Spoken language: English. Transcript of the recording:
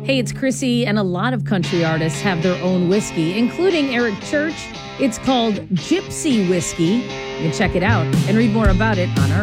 Hey, it's Chrissy, and a lot of country artists have their own whiskey, including Eric Church. It's called Gypsy Whiskey. You can check it out and read more about it on our